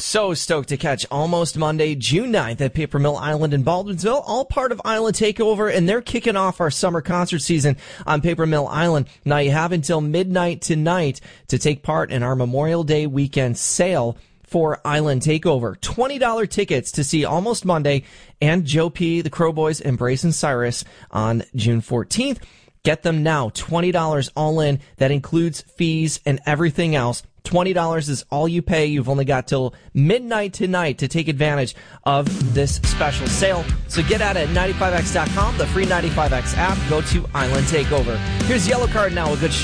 So stoked to catch Almost Monday, June 9th at Paper Mill Island in Baldwinsville, all part of Island Takeover, and they're kicking off our summer concert season on Paper Mill Island. Now you have until midnight tonight to take part in our Memorial Day weekend sale for Island Takeover. $20 tickets to see Almost Monday and Joe P., the Crow Boys, and Brayson Cyrus on June 14th. Get them now, $20 all in. That includes fees and everything else. $20 is all you pay. You've only got till midnight tonight to take advantage of this special sale. So get at it at 95x.com, the free 95x app. Go to Island Takeover. Here's Yellow Card now, a good